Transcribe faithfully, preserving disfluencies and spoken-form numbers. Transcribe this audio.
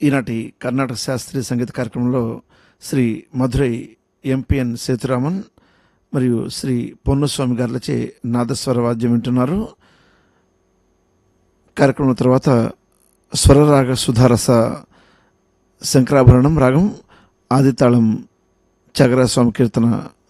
ఈనాటి కర్ణాటక శాస్త్రీయ సంగీత కార్యక్రమంలో శ్రీ మధురై ఎంపిఎన్ సేతురామన్ మరియు శ్రీ పొన్నుస్వామి గారులచే నాదస్వర వాద్యం వింటున్నారు. కార్యక్రమం తర్వాత స్వరరాగ సుధారస శంకరాభరణం రాగం ఆదితాళం త్యాగరాజస్వామి కీర్తన